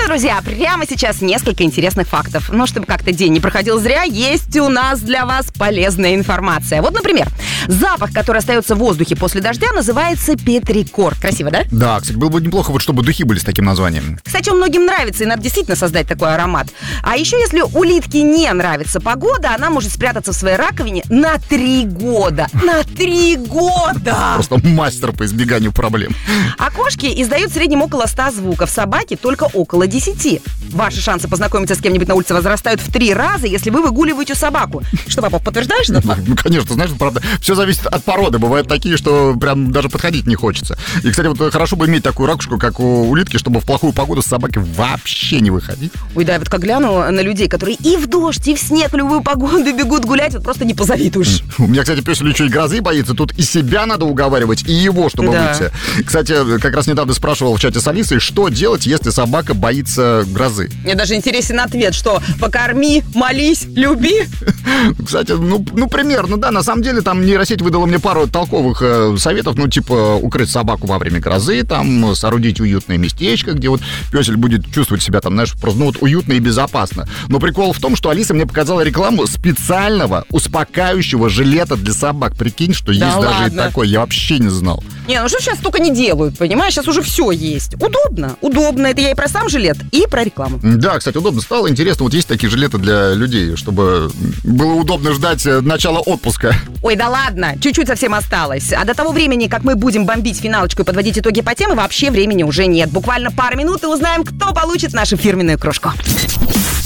что, друзья, прямо сейчас несколько интересных фактов. Но чтобы как-то день не проходил зря, есть у нас для вас полезная информация. Вот, например, запах, который остается в воздухе после дождя, называется петрикор. Красиво, да? Да, кстати, было бы неплохо, вот чтобы духи были с таким названием. Кстати, он многим нравится, и надо действительно создать такой аромат. А еще, если улитке не нравится погода, она может спрятаться в своей раковине на 3 года. На 3 года! Просто мастер по избеганию проблем. А кошки издают в среднем около 100 звуков, собаки только около 10. Ваши шансы познакомиться с кем-нибудь на улице возрастают в 3 раза, если вы выгуливаете собаку. Что, Попов, подтверждаешь этот факт? Ну, конечно, знаешь, правда, все зависит от породы. Бывают такие, что прям даже подходить не хочется. И, кстати, вот хорошо бы иметь такую ракушку, как у улитки, чтобы в плохую погоду с собакой вообще не выходить. Ой, да, я вот как гляну на людей, которые и в дождь, и в снег, в любую погоду бегут гулять, вот просто не позавидуешь. У меня, кстати, пёсель еще и грозы боится. Тут и себя надо уговаривать, и его, чтобы выйти. Кстати, как раз недавно спрашивал в чате с Алисой, что делать, если собака боится грозы. Мне даже интересен ответ, что покорми, молись, люби. Кстати, ну, примерно, да. На самом деле, там нейросеть выдала мне пару толковых советов, ну, типа, укрыть собаку во время грозы, там, соорудить уютное местечко, где вот пёсель будет чувствовать себя там, знаешь, просто, ну, вот уютно и безопасно. Но прикол в том, что Алиса мне показала рекламу специального успокаивающего жилета для собак. Прикинь, что да есть ладно? даже и такой. Я вообще не знал. Не, ну что сейчас только не делают, понимаешь? Сейчас уже все есть. Удобно, удобно. Это я и про сам жилет, и про рекламу. Да, кстати, удобно стало. Интересно, вот есть такие жилеты для людей, чтобы было удобно ждать начала отпуска. Ой, да ладно, чуть-чуть совсем осталось. А до того времени, как мы будем бомбить финалочку и подводить итоги по теме, вообще времени уже нет. Буквально пару минут и узнаем, кто получит нашу фирменную кружку.